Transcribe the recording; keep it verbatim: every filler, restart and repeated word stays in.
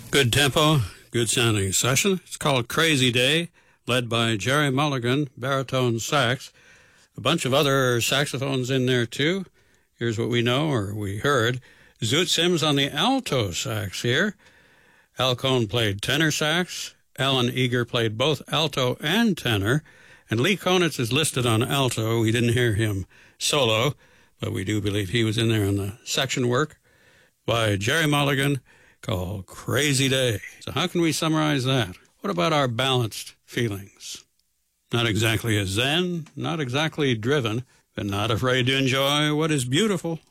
Good tempo, good sounding session. It's called Crazy Day, led by Jerry Mulligan, baritone sax. A bunch of other saxophones in there too. Here's what we know, or we heard. Zoot Sims on the alto sax here. Al Cohn played tenor sax. Alan Eager played both alto and tenor. And Lee Konitz is listed on alto. We didn't hear him solo, but we do believe he was in there on the section work by Jerry Mulligan, called Crazy Day. So how can we summarize that? What about our balanced feelings? Not exactly a zen, not exactly driven, but not afraid to enjoy what is beautiful.